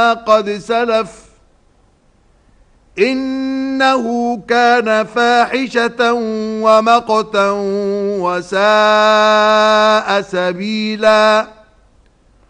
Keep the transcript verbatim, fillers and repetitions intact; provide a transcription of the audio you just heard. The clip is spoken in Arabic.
قد سلف إنه كان فاحشة ومقتا وساء سبيلا